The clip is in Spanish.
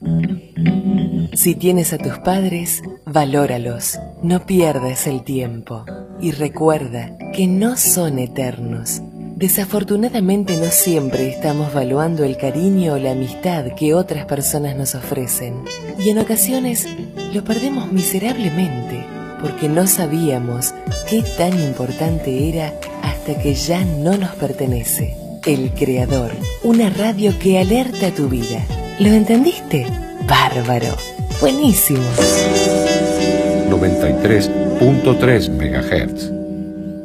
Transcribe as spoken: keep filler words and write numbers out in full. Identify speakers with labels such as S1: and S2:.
S1: Si tienes a tus padres, valóralos, no pierdas el tiempo y recuerda que no son eternos. Desafortunadamente no siempre estamos valuando el cariño o la amistad que otras personas nos ofrecen y en ocasiones lo perdemos miserablemente porque no sabíamos qué tan importante era hasta que ya no nos pertenece. El Creador, una radio que alerta tu vida. ¿Lo entendiste? ¡Bárbaro! ¡Buenísimo!
S2: noventa y tres punto tres megahertz.